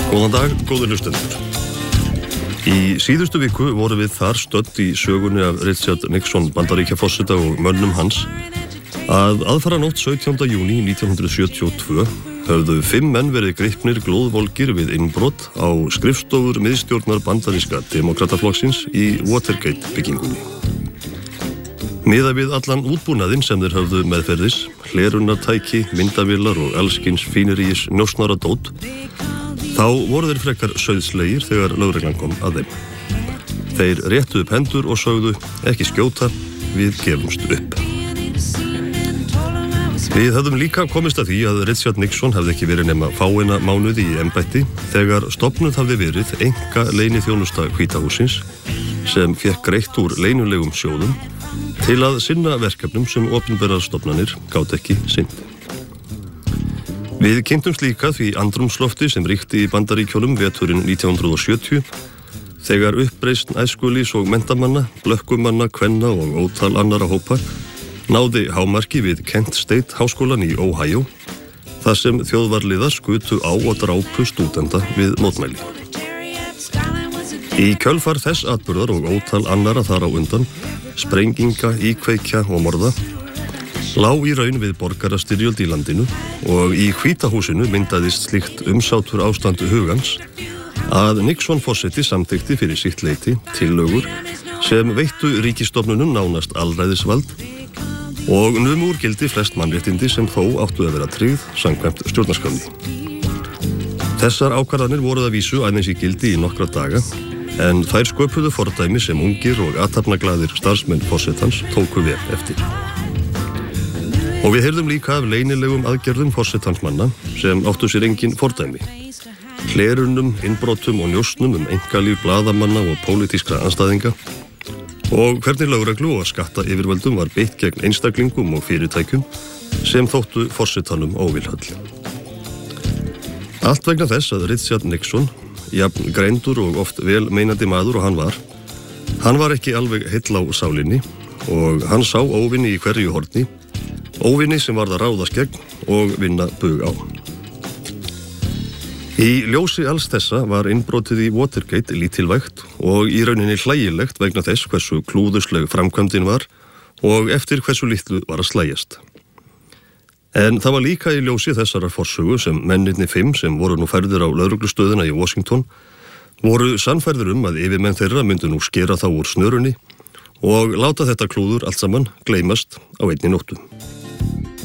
Góðan dag, góðir hlustendur. Í síðustu viku vorum við þar stödd í sögunni af Richard Nixon Bandaríkjaforseta og mönnum hans að aðfaranótt 17. júní 1972 höfðu 5 menn verið gripnir glóðvolgir við innbrot á skrifstofur miðstjórnar bandaríska demokrataflokksins í Watergate byggingunni. Miðað við allan útbúnaðinn sem þeir höfðu meðferðis, hlerunartæki, myndavélar og allskyns fíniríis njósnaradót, þá voru þeir frekar sauðslegir þegar lögreglan kom að þeim. Þeir réttu upp hendur og sögðu ekki skjóta, við gefumst upp. Við höfðum líka komist að því að Richard Nixon hefði ekki verið nema fáeina mánuði í embætti þegar stofnuð hafði verið einka leyniþjónusta Hvíta hússins sem fékk greitt úr leynilegum sjóðum til að sinna verkefnum sem opinberar stofnanir gátu ekki sinnt. Við kynntumst líka því andrúmslofti sem ríkti í Bandaríkjunum veturinn 1970 þegar uppreisn æskulís og menntamanna, blökkumanna, kvenna og ótal annara hópa náði hámarki við Kent State háskólan í Ohio þar sem þjóðvarliðar skutu á og drápu stúdenta við mótmæli. Í kjölfar þess atburðar og ótal annara þar á undan, sprenginga, íkveikja og morða, lá í raun við borgarastyrjöld í landinu og í Hvíta húsinu myndaðist slíkt umsátur ástand hugans að Nixon forseti samþykkti fyrir sitt leyti tillögur sem veittu ríkisstofnunum nánast alræðisvald og numu úr gildi flest mannréttindi sem þó áttu að vera tryggð samkvæmt stjórnarskránni. Þessar ákvarðanir voru að vísu aðeins í gildi í nokkra daga en þær sköpuðu fordæmi sem ungir og athafnaglaðir starfsmenn forsetans tóku vel eftir. Og við heyrðum líka af leynilegum aðgerðum forsetansmanna sem áttu sér engin fordæmi. Hlerunum, innbrotum og njósnum einkalíf blaðamanna og pólitískra andstæðinga og hvernig lögreglu og skattayfirvöldum var beitt gegn einstaklingum og fyrirtækjum sem þóttu forsetanum óvilhöll. Allt vegna þess að Richard Nixon, jafn greindur og oft vel meinandi maður og hann var ekki alveg heill á sálinni og hann sá óvinni í hverju horni, óvinni sem varð að ráðast gegn og vinna bug á. Í ljósi alls þessa var innbrotið í Watergate lítilvægt og í rauninni hlægilegt vegna þess hversu klúðusleg framkvæmdin var og eftir hversu litlu var að slægjast. En það var líka í ljósi þessarar forsögu sem mennirnir 5 sem voru nú færðir á lögreglustöðina í Washington voru sannfærðir að yfirmenn þeirra myndu nú skera þá úr snörunni og láta þetta klúður allt saman gleymast á einni nóttu.